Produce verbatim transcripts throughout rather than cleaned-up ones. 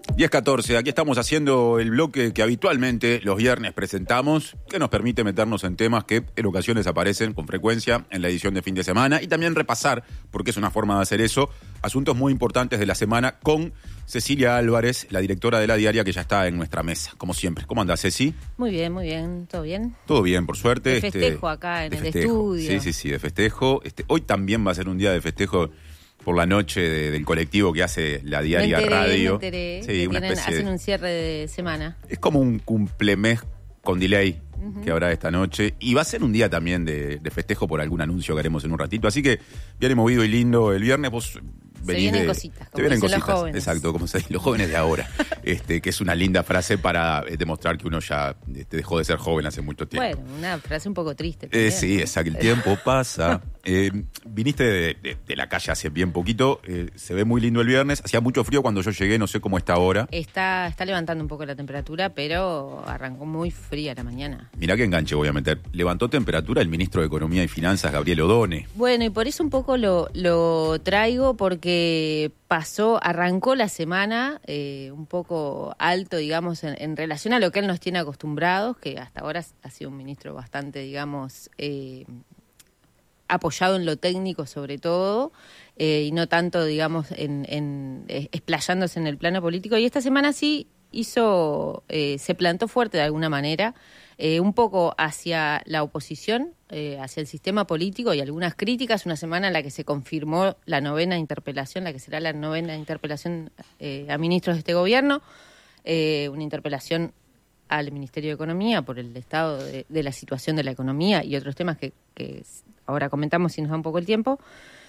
diez catorce, aquí estamos haciendo el bloque que habitualmente los viernes presentamos, que nos permite meternos en temas que en ocasiones aparecen con frecuencia en la edición de fin de semana y también repasar, porque es una forma de hacer eso, asuntos muy importantes de la semana con Cecilia Álvarez, la directora de La Diaria, que ya está en nuestra mesa, como siempre. ¿Cómo andás, Ceci? Muy bien, muy bien. ¿Todo bien? Todo bien, por suerte. De festejo este, acá en de el festejo. estudio. Sí, sí, sí, de festejo. Este, hoy también va a ser un día de festejo por la noche de, del colectivo que hace La Diaria me enteré, Radio. Me enteré, sí, una tienen, especie hacen de, un cierre de semana. Es como un cumplemés con delay uh-huh. que habrá esta noche. Y va a ser un día también de, de festejo por algún anuncio que haremos en un ratito. Así que viene movido y lindo el viernes. Vos Se vienen de, cositas, como te vienen dicen cositas, los jóvenes. Exacto, como se dice, los jóvenes de ahora. este, que es una linda frase para eh, demostrar que uno ya este, dejó de ser joven hace mucho tiempo. Bueno, una frase un poco triste. Eh, sí, exacto, el tiempo pasa. Eh, viniste de, de, de la calle hace bien poquito, eh, se ve muy lindo el viernes, hacía mucho frío cuando yo llegué, no sé cómo está ahora. Está, está levantando un poco la temperatura, pero arrancó muy fría la mañana. Mirá qué enganche voy a meter. Levantó temperatura el ministro de Economía y Finanzas, Gabriel Odone. Bueno, y por eso un poco lo, lo traigo, porque pasó, arrancó la semana eh, un poco alto, digamos, en, en relación a lo que él nos tiene acostumbrados, que hasta ahora ha sido un ministro bastante, digamos, eh, apoyado en lo técnico sobre todo, eh, y no tanto, digamos, en, en eh, explayándose en el plano político. Y esta semana sí hizo, eh, se plantó fuerte de alguna manera, eh, un poco hacia la oposición, eh, hacia el sistema político y algunas críticas. Una semana en la que se confirmó la novena interpelación, la que será la novena interpelación eh, a ministros de este gobierno, eh, una interpelación al Ministerio de Economía por el estado de, de la situación de la economía y otros temas que, que ahora comentamos si nos da un poco el tiempo.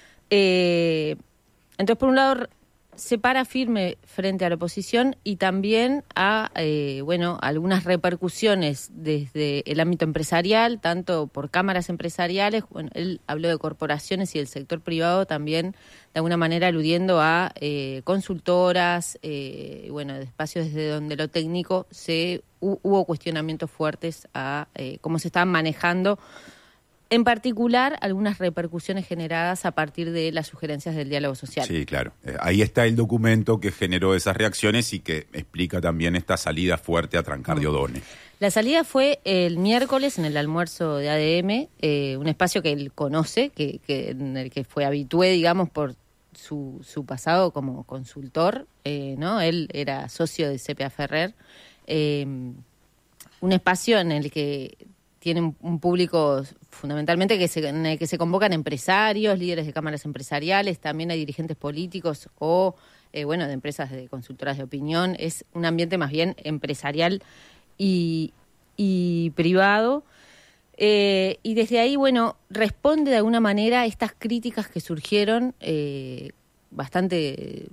Eh, entonces, por un lado, se para firme frente a la oposición y también a eh, bueno, algunas repercusiones desde el ámbito empresarial, tanto por cámaras empresariales. Bueno, él habló de corporaciones y del sector privado también, de alguna manera aludiendo a eh, consultoras, eh, bueno, de espacios desde donde lo técnico se hu- hubo cuestionamientos fuertes a eh, cómo se estaban manejando, en particular, algunas repercusiones generadas a partir de las sugerencias del diálogo social. Sí, claro. Eh, ahí está el documento que generó esas reacciones y que explica también esta salida fuerte a trancar de Odone. La salida fue el miércoles en el almuerzo de A D M, eh, un espacio que él conoce, que, que en el que fue habitué, digamos, por su, su pasado como consultor, eh, ¿no? Él era socio de C P A Ferrer, eh, un espacio en el que tiene un público fundamentalmente que se, en el que se convocan empresarios, líderes de cámaras empresariales, también hay dirigentes políticos o, eh, bueno, de empresas de consultoras de opinión. Es un ambiente más bien empresarial y, y privado. Eh, y desde ahí, bueno, responde de alguna manera a estas críticas que surgieron eh, bastante,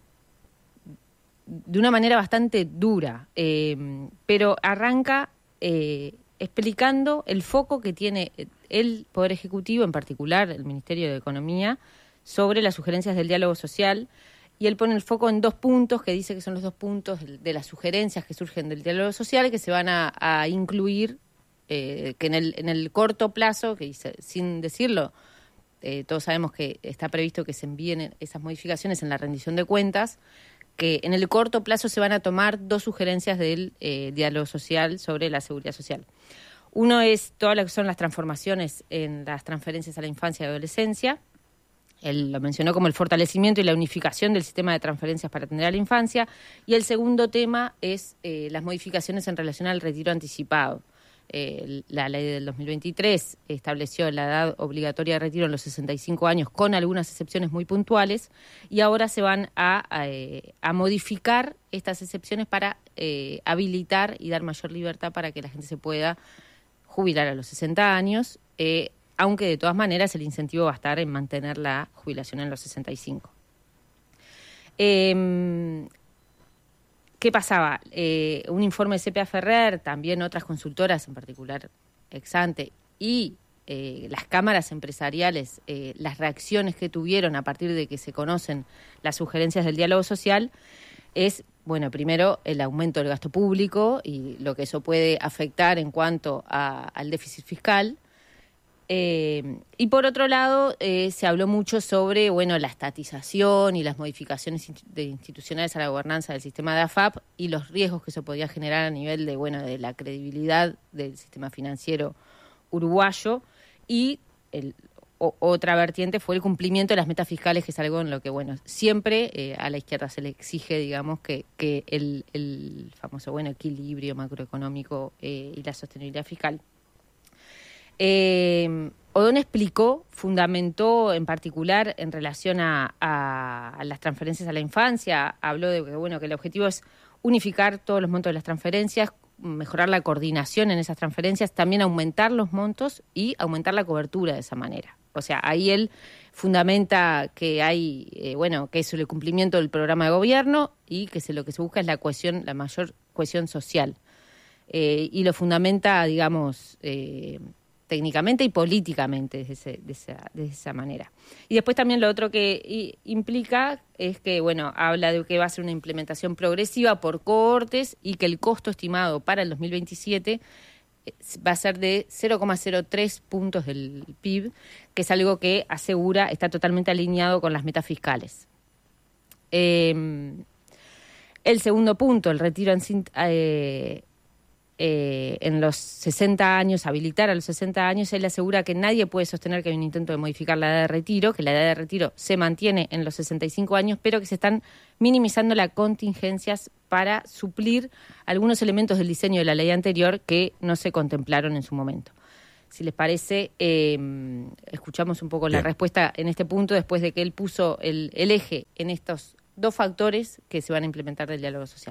de una manera bastante dura, eh, pero arranca Eh, explicando el foco que tiene el Poder Ejecutivo, en particular el Ministerio de Economía, sobre las sugerencias del diálogo social. Y él pone el foco en dos puntos, que dice que son los dos puntos de las sugerencias que surgen del diálogo social, que se van a, a incluir, eh, que en el, en el corto plazo, que sin decirlo, eh, todos sabemos que está previsto que se envíen esas modificaciones en la rendición de cuentas, que en el corto plazo se van a tomar dos sugerencias del eh, diálogo social sobre la seguridad social. Uno es todas las que son las transformaciones en las transferencias a la infancia y adolescencia. Él lo mencionó como el fortalecimiento y la unificación del sistema de transferencias para atender a la infancia. Y el segundo tema es eh, las modificaciones en relación al retiro anticipado. Eh, la ley del dos mil veintitrés estableció la edad obligatoria de retiro en los sesenta y cinco años con algunas excepciones muy puntuales y ahora se van a, a, a modificar estas excepciones para eh, habilitar y dar mayor libertad para que la gente se pueda jubilar a los sesenta años, eh, aunque de todas maneras el incentivo va a estar en mantener la jubilación en los sesenta y cinco. Eh, ¿Qué pasaba? Eh, un informe de C P A Ferrer, también otras consultoras, en particular Exante, y eh, las cámaras empresariales, eh, las reacciones que tuvieron a partir de que se conocen las sugerencias del diálogo social, es, bueno, primero el aumento del gasto público y lo que eso puede afectar en cuanto a, al déficit fiscal, Eh, y por otro lado, eh, se habló mucho sobre, bueno, la estatización y las modificaciones de institucionales a la gobernanza del sistema de A F A P y los riesgos que eso podía generar a nivel de, bueno, de la credibilidad del sistema financiero uruguayo. Y el, o, otra vertiente fue el cumplimiento de las metas fiscales, que es algo en lo que, bueno, siempre eh, a la izquierda se le exige, digamos, que, que el, el famoso, bueno, equilibrio macroeconómico eh, y la sostenibilidad fiscal. Eh, Odón explicó, fundamentó en particular en relación a, a, a las transferencias a la infancia, habló de que, bueno, que el objetivo es unificar todos los montos de las transferencias, mejorar la coordinación en esas transferencias, también aumentar los montos y aumentar la cobertura de esa manera. O sea, ahí él fundamenta que hay, eh, bueno, que es el cumplimiento del programa de gobierno y que se, lo que se busca es la cohesión, la mayor cohesión social. Eh, y lo fundamenta, digamos, eh, técnicamente y políticamente de, ese, de, esa, de esa manera. Y después también lo otro que i, implica es que, bueno, habla de que va a ser una implementación progresiva por cohortes y que el costo estimado para el dos mil veintisiete va a ser de cero coma cero tres puntos del P I B, que es algo que asegura está totalmente alineado con las metas fiscales. Eh, el segundo punto, el retiro en eh, Eh, en los sesenta años, habilitar a los sesenta años, él asegura que nadie puede sostener que hay un intento de modificar la edad de retiro, que la edad de retiro se mantiene en los sesenta y cinco años, pero que se están minimizando las contingencias para suplir algunos elementos del diseño de la ley anterior que no se contemplaron en su momento. Si les parece, eh, escuchamos un poco Bien. la respuesta en este punto, después de que él puso el, el eje en estos dos factores que se van a implementar del diálogo social.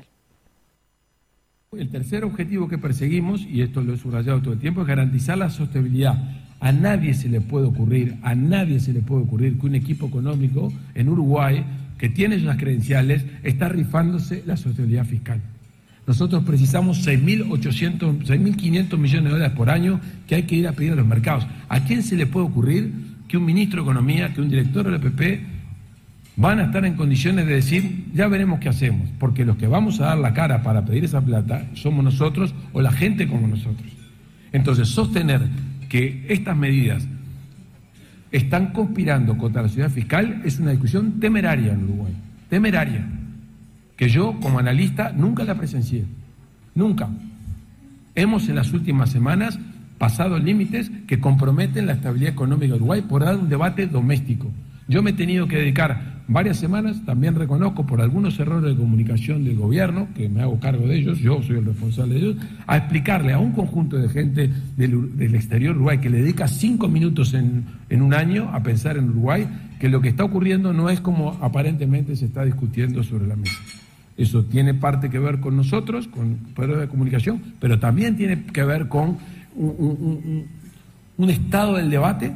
El tercer objetivo que perseguimos, y esto lo he subrayado todo el tiempo, es garantizar la sostenibilidad. A nadie se le puede ocurrir, a nadie se le puede ocurrir que un equipo económico en Uruguay, que tiene esas credenciales, está rifándose la sostenibilidad fiscal. Nosotros precisamos seis mil ochocientos, seis mil quinientos millones de dólares por año que hay que ir a pedir a los mercados. ¿A quién se le puede ocurrir que un ministro de Economía, que un director del P P van a estar en condiciones de decir, ya veremos qué hacemos? Porque los que vamos a dar la cara para pedir esa plata somos nosotros o la gente como nosotros. Entonces, sostener que estas medidas están conspirando contra la sociedad fiscal es una discusión temeraria en Uruguay, temeraria, que yo como analista nunca la presencié, nunca. Hemos en las últimas semanas pasado límites que comprometen la estabilidad económica de Uruguay por dar un debate doméstico. Yo me he tenido que dedicar varias semanas, también reconozco por algunos errores de comunicación del gobierno, que me hago cargo de ellos, yo soy el responsable de ellos, a explicarle a un conjunto de gente del, del exterior de Uruguay que le dedica cinco minutos en, en un año a pensar en Uruguay, que lo que está ocurriendo no es como aparentemente se está discutiendo sobre la mesa. Eso tiene parte que ver con nosotros, con poder de comunicación, pero también tiene que ver con un, un, un, un estado del debate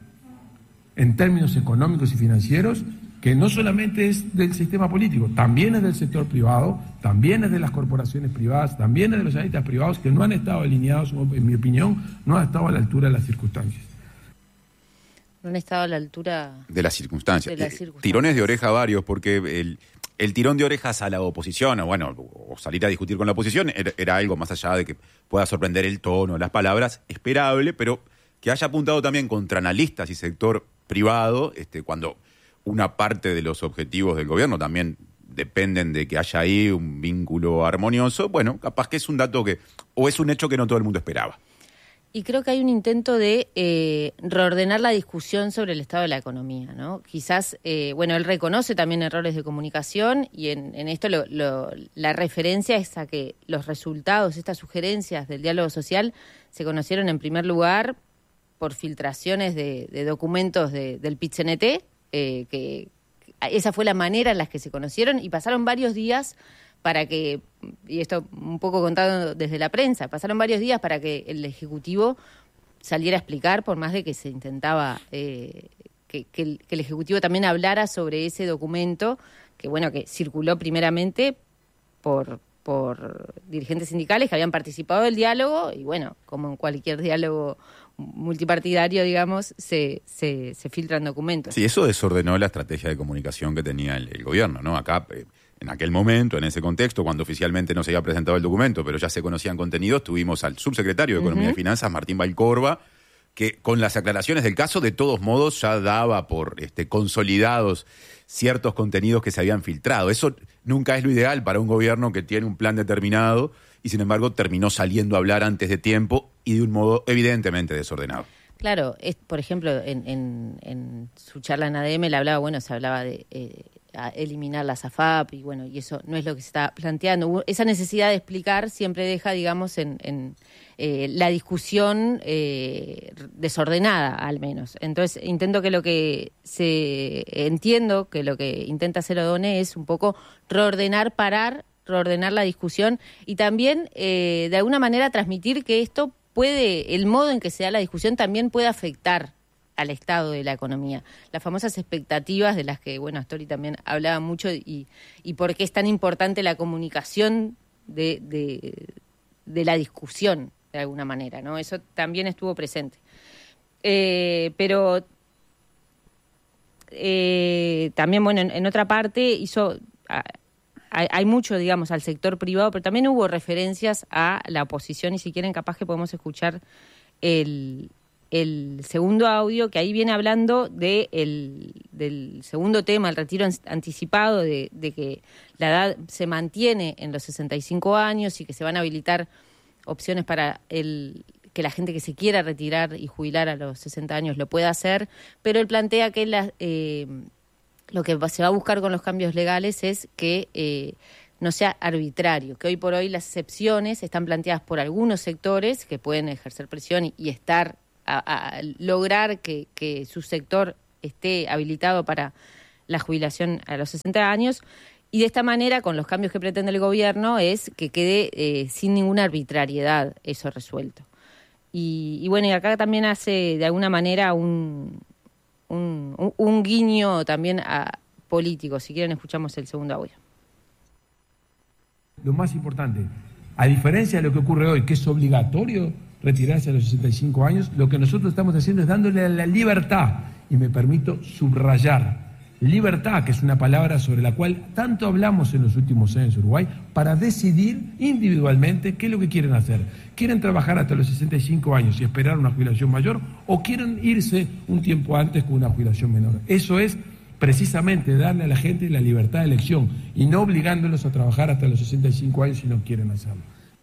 en términos económicos y financieros, que no solamente es del sistema político, también es del sector privado, también es de las corporaciones privadas, también es de los analistas privados que no han estado alineados, en mi opinión, no han estado a la altura de las circunstancias. No han estado a la altura de las circunstancias. De las circunstancias. Eh, tirones de oreja varios, porque el, el tirón de orejas a la oposición, o bueno, o salir a discutir con la oposición, era, era algo más allá de que pueda sorprender el tono, las palabras, esperable, pero que haya apuntado también contra analistas y sector privado, este, cuando una parte de los objetivos del gobierno también dependen de que haya ahí un vínculo armonioso, bueno, capaz que es un dato que, o es un hecho que no todo el mundo esperaba. Y creo que hay un intento de eh, reordenar la discusión sobre el estado de la economía, ¿no? Quizás, eh, bueno, él reconoce también errores de comunicación y en, en esto lo, lo, la referencia es a que los resultados, estas sugerencias del diálogo social se conocieron en primer lugar por filtraciones de, de documentos de, del P I T C N T, eh, que esa fue la manera en la que se conocieron y pasaron varios días para que, y esto un poco contado desde la prensa, pasaron varios días para que el Ejecutivo saliera a explicar, por más de que se intentaba eh, que, que, el, que el Ejecutivo también hablara sobre ese documento, que bueno, que circuló primeramente por, por dirigentes sindicales que habían participado del diálogo, y bueno, como en cualquier diálogo multipartidario, digamos, se, se, se filtran documentos. Sí, eso desordenó la estrategia de comunicación que tenía el, el gobierno, ¿no? Acá, eh, en aquel momento, en ese contexto, cuando oficialmente no se había presentado el documento, pero ya se conocían contenidos, tuvimos al subsecretario de Economía uh-huh. y Finanzas, Martín Valcorba, que con las aclaraciones del caso, de todos modos, ya daba por este, consolidados ciertos contenidos que se habían filtrado. Eso nunca es lo ideal para un gobierno que tiene un plan determinado y, sin embargo, terminó saliendo a hablar antes de tiempo y de un modo evidentemente desordenado. Claro, es, por ejemplo, en, en, en su charla en A D M le hablaba, bueno, se hablaba de eh, a eliminar la S A F A P y bueno, y eso no es lo que se está planteando. Esa necesidad de explicar siempre deja, digamos, en, en eh, la discusión eh, desordenada, al menos. Entonces, intento que lo que se entiendo que lo que intenta hacer Odone es un poco reordenar, parar, reordenar la discusión y también eh, de alguna manera transmitir que esto puede, el modo en que se da la discusión también puede afectar al estado de la economía. Las famosas expectativas de las que, bueno, Astori también hablaba mucho y, y por qué es tan importante la comunicación de, de, de la discusión, de alguna manera, ¿no? Eso también estuvo presente. Eh, pero eh, también, bueno, en, en otra parte hizo... A, Hay, hay mucho, digamos, al sector privado, pero también hubo referencias a la oposición y si quieren capaz que podemos escuchar el, el segundo audio, que ahí viene hablando de el, del segundo tema, el retiro anticipado, de, de que la edad se mantiene en los sesenta y cinco años y que se van a habilitar opciones para el que la gente que se quiera retirar y jubilar a los sesenta años lo pueda hacer, pero él plantea que la... Eh, lo que se va a buscar con los cambios legales es que eh, no sea arbitrario, que hoy por hoy las excepciones están planteadas por algunos sectores que pueden ejercer presión y, y estar a, a lograr que, que su sector esté habilitado para la jubilación a los sesenta años y de esta manera, con los cambios que pretende el gobierno, es que quede eh, sin ninguna arbitrariedad eso resuelto. Y, y bueno, y acá también hace de alguna manera un... Un, un, un guiño también a político. Si quieren, escuchamos el segundo audio. Lo más importante, a diferencia de lo que ocurre hoy, que es obligatorio retirarse a los sesenta y cinco años, lo que nosotros estamos haciendo es dándole la libertad, y me permito subrayar, libertad, que es una palabra sobre la cual tanto hablamos en los últimos años en Uruguay, para decidir individualmente qué es lo que quieren hacer. ¿Quieren trabajar hasta los sesenta y cinco años y esperar una jubilación mayor o quieren irse un tiempo antes con una jubilación menor? Eso es precisamente darle a la gente la libertad de elección y no obligándolos a trabajar hasta los sesenta y cinco años si no quieren hacerlo.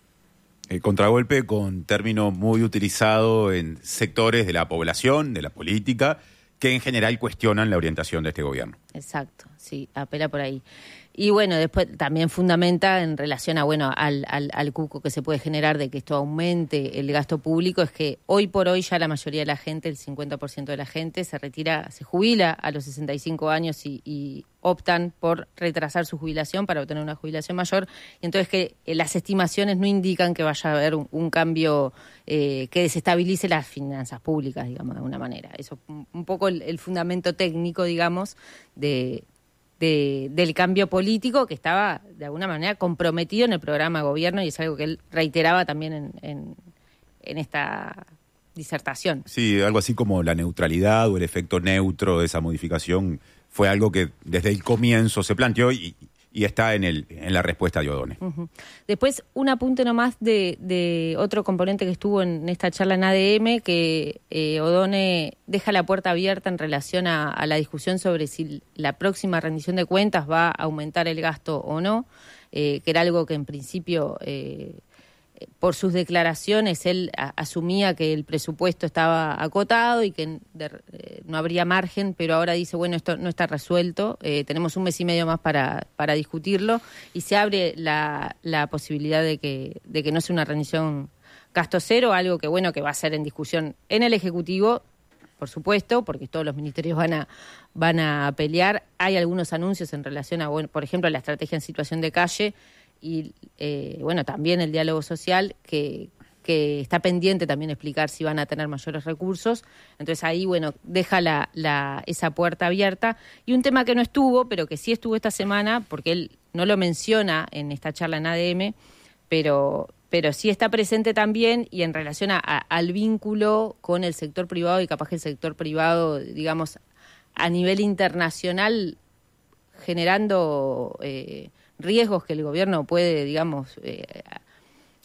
El contragolpe con término muy utilizado en sectores de la población, de la política, que en general cuestionan la orientación de este gobierno. Exacto, sí, apela por ahí. Y bueno, después también fundamenta en relación a bueno al, al, al cuco que se puede generar de que esto aumente el gasto público, es que hoy por hoy ya la mayoría de la gente, el cincuenta por ciento de la gente, se retira, se jubila a los sesenta y cinco años y, y optan por retrasar su jubilación para obtener una jubilación mayor. Y entonces que eh, las estimaciones no indican que vaya a haber un, un cambio eh, que desestabilice las finanzas públicas, digamos, de alguna manera. Eso un, un poco el, el fundamento técnico, digamos, de... De, del cambio político que estaba de alguna manera comprometido en el programa de gobierno y es algo que él reiteraba también en, en, en esta disertación. Sí, algo así como la neutralidad o el efecto neutro de esa modificación fue algo que desde el comienzo se planteó y, y está en, el, en la respuesta de Odone. Uh-huh. Después, un apunte nomás de, de otro componente que estuvo en esta charla en A D M, que eh, Odone deja la puerta abierta en relación a, a la discusión sobre si la próxima rendición de cuentas va a aumentar el gasto o no, eh, que era algo que en principio... Eh, por sus declaraciones, él a, asumía que el presupuesto estaba acotado y que de, eh, no habría margen, pero ahora dice, bueno, esto no está resuelto, eh, tenemos un mes y medio más para, para discutirlo y se abre la, la posibilidad de que, de que no sea una rendición gasto cero, algo que, bueno, que va a ser en discusión en el Ejecutivo, por supuesto, porque todos los ministerios van a, van a pelear. Hay algunos anuncios en relación a, bueno, por ejemplo, la estrategia en situación de calle, y eh, bueno, también el diálogo social que, que está pendiente también explicar si van a tener mayores recursos. Entonces ahí, bueno, deja la, la, esa puerta abierta. Y un tema que no estuvo, pero que sí estuvo esta semana, porque él no lo menciona en esta charla en A D M, pero, pero sí está presente también y en relación a, a, al vínculo con el sector privado y capaz que el sector privado, digamos, a nivel internacional, generando... Eh, riesgos que el gobierno puede, digamos, eh,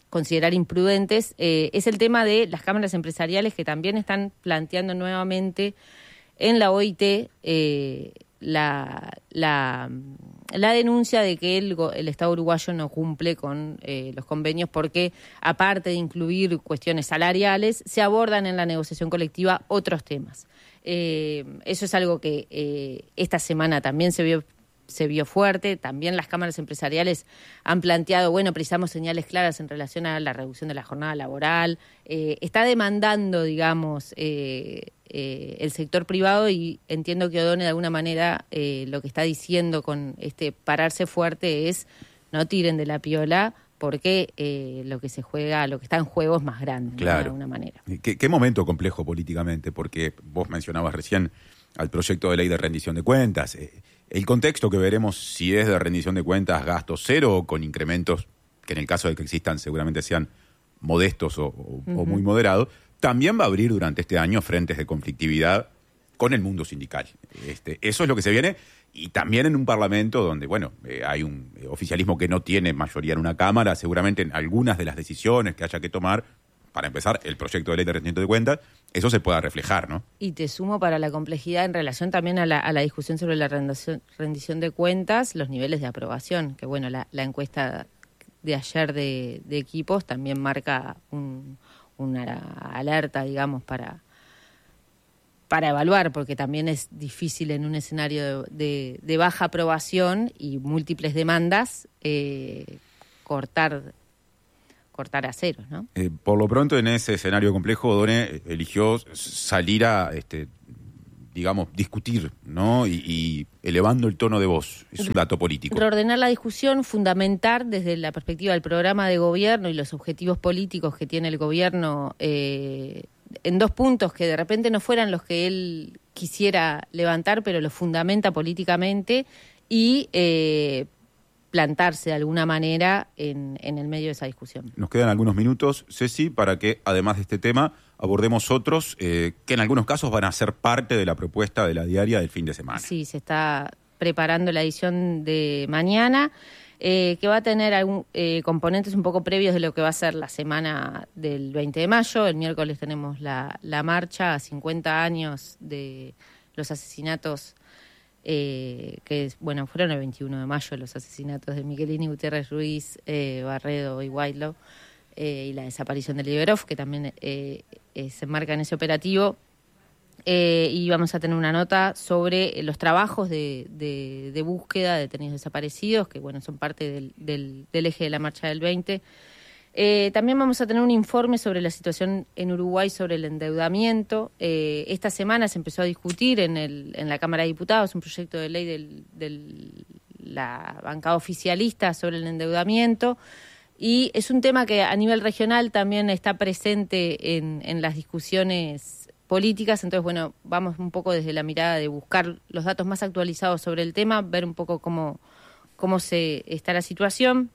considerar imprudentes, eh, es el tema de las cámaras empresariales que también están planteando nuevamente en la O I T eh, la, la, la denuncia de que el, el Estado uruguayo no cumple con eh, los convenios porque, aparte de incluir cuestiones salariales, se abordan en la negociación colectiva otros temas. Eh, eso es algo que eh, esta semana también se vio se vio fuerte. También las cámaras empresariales han planteado, bueno, precisamos señales claras en relación a la reducción de la jornada laboral. Eh, está demandando, digamos, eh, eh, el sector privado, y entiendo que O'Donnell de alguna manera eh, lo que está diciendo con este pararse fuerte es no tiren de la piola, porque eh, lo que se juega, lo que está en juego es más grande, claro, ¿no? De alguna manera. ¿Qué, qué momento complejo políticamente? Porque vos mencionabas recién al proyecto de ley de rendición de cuentas. Eh, el contexto que veremos, si es de rendición de cuentas, gasto cero o con incrementos que en el caso de que existan seguramente sean modestos o, o, uh-huh. o muy moderados, también va a abrir durante este año frentes de conflictividad con el mundo sindical. Este, eso es lo que se viene, y también en un parlamento donde, bueno, eh, hay un oficialismo que no tiene mayoría en una Cámara, seguramente en algunas de las decisiones que haya que tomar, para empezar, el proyecto de ley de rendición de cuentas, eso se pueda reflejar, ¿no? Y te sumo para la complejidad en relación también a la, a la discusión sobre la rendición, rendición de cuentas, los niveles de aprobación, que bueno, la, la encuesta de ayer de, de equipos también marca un, una alerta, digamos, para... para evaluar, porque también es difícil en un escenario de, de, de baja aprobación y múltiples demandas eh, cortar cortar a cero, ¿no? Eh, por lo pronto, en ese escenario complejo, O'Donnell eligió salir a, este, digamos, discutir, ¿no? Y, y elevando el tono de voz. Es un dato político. Reordenar la discusión, fundamentar desde la perspectiva del programa de gobierno y los objetivos políticos que tiene el gobierno eh, en dos puntos que de repente no fueran los que él quisiera levantar, pero los fundamenta políticamente, y eh, plantarse de alguna manera en, en el medio de esa discusión. Nos quedan algunos minutos, Ceci, para que, además de este tema, abordemos otros eh, que en algunos casos van a ser parte de la propuesta de la diaria del fin de semana. Sí, se está preparando la edición de mañana, Eh, que va a tener algún, eh, componentes un poco previos de lo que va a ser la semana del veinte de mayo. El miércoles tenemos la, la marcha a cincuenta años de los asesinatos, eh, que bueno, fueron el veintiuno de mayo los asesinatos de Miguelini, Gutiérrez Ruiz, eh, Barredo y Whitelow, eh, y la desaparición de Liberov, que también eh, eh, se enmarca en ese operativo. Eh, y vamos a tener una nota sobre los trabajos de, de, de búsqueda de detenidos desaparecidos, que bueno, son parte del, del, del eje de la marcha del veinte. Eh, también vamos a tener un informe sobre la situación en Uruguay sobre el endeudamiento. Eh, esta semana se empezó a discutir en, el, en la Cámara de Diputados un proyecto de ley de del, la bancada oficialista sobre el endeudamiento, y es un tema que a nivel regional también está presente en, en las discusiones políticas. Entonces, bueno, vamos un poco desde la mirada de buscar los datos más actualizados sobre el tema, ver un poco cómo, cómo se está la situación.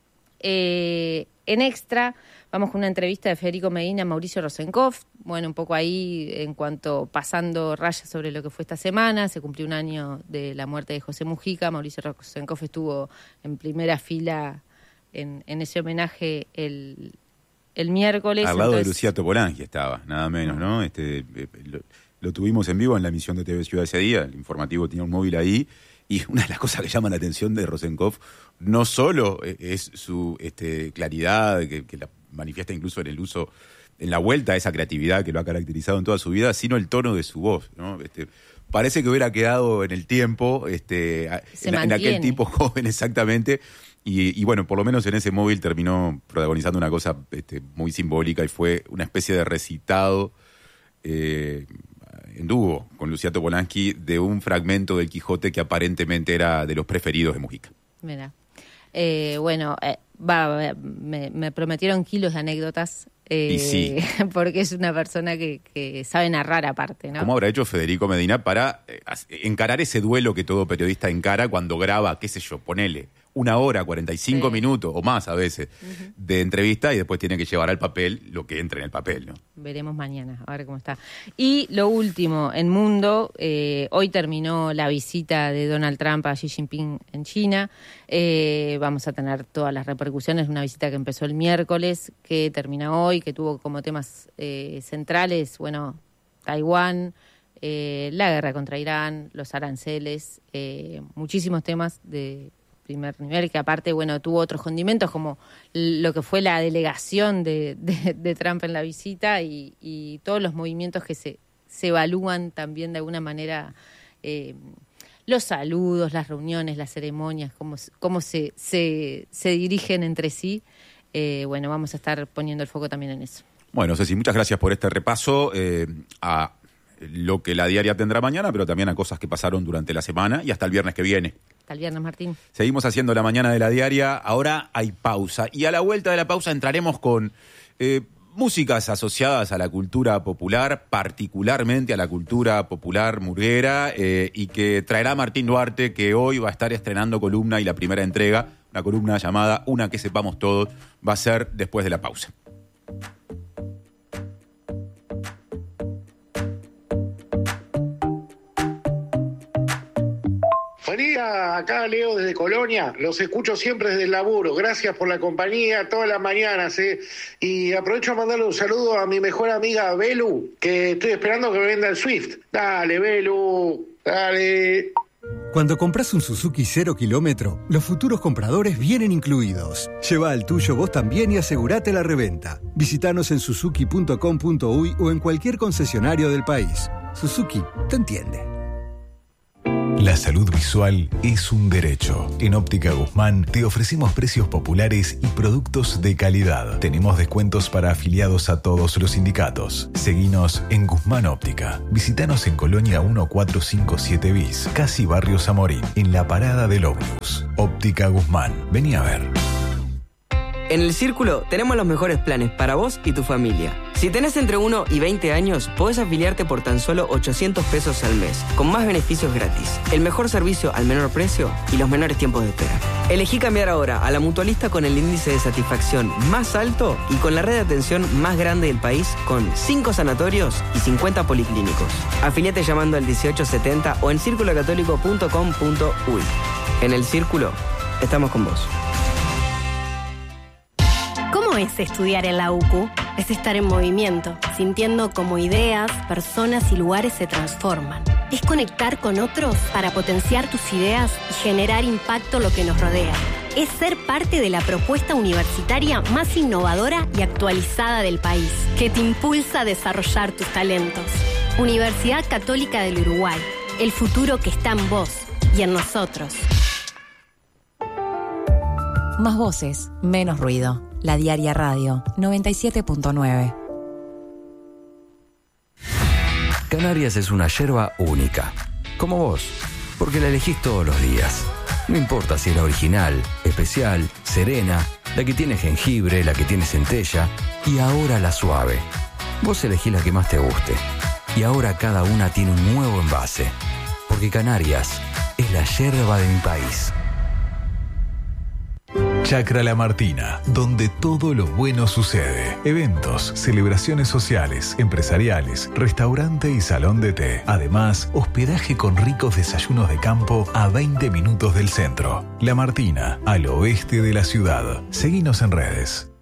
Eh, en Extra, vamos con una entrevista de Federico Medina a Mauricio Rosenkopf. Bueno, un poco ahí en cuanto pasando rayas sobre lo que fue esta semana. Se cumplió un año de la muerte de José Mujica. Mauricio Rosenkopf estuvo en primera fila en, en ese homenaje el el miércoles. Al lado entonces... de Lucía Topolansky estaba, nada menos, ¿no? Este, eh, lo, lo tuvimos en vivo en la emisión de T V Ciudad ese día, el informativo tenía un móvil ahí, y una de las cosas que llama la atención de Rosenkopf no solo es su este, claridad, que, que la manifiesta incluso en el uso, en la vuelta a esa creatividad que lo ha caracterizado en toda su vida, sino el tono de su voz, ¿no? Este, parece que hubiera quedado en el tiempo, este, en, en aquel tipo joven exactamente. Y, y bueno, por lo menos en ese móvil terminó protagonizando una cosa este, muy simbólica, y fue una especie de recitado eh, en dúo con Lucía Topolansky de un fragmento del Quijote que aparentemente era de los preferidos de Mujica. Mira, eh, bueno, eh, va, me, me prometieron kilos de anécdotas, eh, y sí, porque es una persona que, que sabe narrar aparte, ¿no? ¿Cómo habrá hecho Federico Medina para eh, encarar ese duelo que todo periodista encara cuando graba, qué sé yo, ponele, una hora, cuarenta y cinco Sí. minutos o más a veces Uh-huh. de entrevista y después tiene que llevar al papel lo que entre en el papel, ¿no? Veremos mañana, a ver cómo está. Y lo último, en mundo, eh, hoy terminó la visita de Donald Trump a Xi Jinping en China. Eh, vamos a tener todas las repercusiones, una visita que empezó el miércoles, que termina hoy, que tuvo como temas eh, centrales, bueno, Taiwán, eh, la guerra contra Irán, los aranceles, eh, muchísimos temas de primer nivel, que aparte, bueno, tuvo otros condimentos como lo que fue la delegación de, de, de Trump en la visita y, y todos los movimientos que se, se evalúan también de alguna manera, eh, los saludos, las reuniones, las ceremonias, cómo, cómo se, se, se dirigen entre sí. Eh, bueno, vamos a estar poniendo el foco también en eso. Bueno, Ceci, muchas gracias por este repaso eh, a lo que la diaria tendrá mañana, pero también a cosas que pasaron durante la semana y hasta el viernes que viene. Hasta el viernes, Martín. Seguimos haciendo la mañana de la diaria, ahora hay pausa. Y a la vuelta de la pausa entraremos con eh, músicas asociadas a la cultura popular, particularmente a la cultura popular murguera, eh, y que traerá Martín Duarte, que hoy va a estar estrenando columna y la primera entrega, una columna llamada Una que sepamos todos, va a ser después de la pausa. Buen día, acá Leo desde Colonia, los escucho siempre desde el laburo, gracias por la compañía todas las mañanas, ¿eh? Y aprovecho a mandarle un saludo a mi mejor amiga Belu, que estoy esperando que me venda el Swift. Dale, Belu, dale. Cuando compras un Suzuki cero kilómetro, los futuros compradores vienen incluidos. Lleva al tuyo vos también y asegurate la reventa. Visítanos en suzuki punto com punto uy o en cualquier concesionario del país. Suzuki te entiende. La salud visual es un derecho. En Óptica Guzmán te ofrecemos precios populares y productos de calidad. Tenemos descuentos para afiliados a todos los sindicatos. Seguinos en Guzmán Óptica. Visítanos en Colonia mil cuatrocientos cincuenta y siete bis, casi Barrio Zamorín, en la parada del ómnibus. Óptica Guzmán. Vení a ver. En El Círculo tenemos los mejores planes para vos y tu familia. Si tenés entre uno y veinte años, podés afiliarte por tan solo ochocientos pesos al mes, con más beneficios gratis, el mejor servicio al menor precio y los menores tiempos de espera. Elegí cambiar ahora a la mutualista con el índice de satisfacción más alto y con la red de atención más grande del país, con cinco sanatorios y cincuenta policlínicos. Afiliate llamando al dieciocho setenta o en círculo católico punto com punto uy. En El Círculo, estamos con vos. ¿Cómo es estudiar en la U C U? Es estar en movimiento, sintiendo cómo ideas, personas y lugares se transforman. Es conectar con otros para potenciar tus ideas y generar impacto en lo que nos rodea. Es ser parte de la propuesta universitaria más innovadora y actualizada del país, que te impulsa a desarrollar tus talentos. Universidad Católica del Uruguay, el futuro que está en vos y en nosotros. Más voces, menos ruido. La Diaria Radio, noventa y siete punto nueve. Canarias es una yerba única, como vos, porque la elegís todos los días. No importa si es la original, especial, serena, la que tiene jengibre, la que tiene centella y ahora la suave. Vos elegís la que más te guste. Y ahora cada una tiene un nuevo envase, porque Canarias es la yerba de mi país. Chacra La Martina, donde todo lo bueno sucede. Eventos, celebraciones sociales, empresariales, restaurante y salón de té. Además, hospedaje con ricos desayunos de campo a veinte minutos del centro. La Martina, al oeste de la ciudad. Seguinos en redes.